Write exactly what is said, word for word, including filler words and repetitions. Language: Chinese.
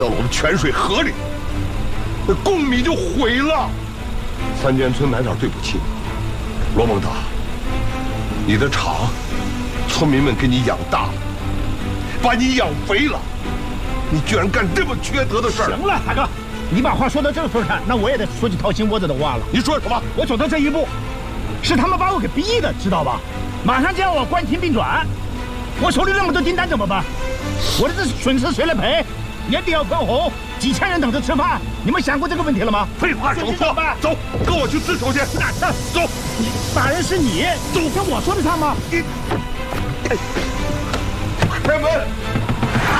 到了我们泉水河里，那贡米就毁了。三间村哪点对不起你？罗蒙达，你的厂，村民们给你养大了，把你养肥了，你居然干这么缺德的事儿！ 行了，大哥，你把话说到这个份上，那我也得说句掏心窝子的话了。 你说什么？ 我走到这一步，是他们把我给逼的，知道吧？马上就要我关停并转，我手里那么多订单怎么办？我的这损失谁来赔？年底要分红，几千人等着吃饭，你们想过这个问题了吗？ 废话少说，走，跟我去自首去。 哪去？ 走， 打人是你， 走， 跟我说得上吗？ 你，开门。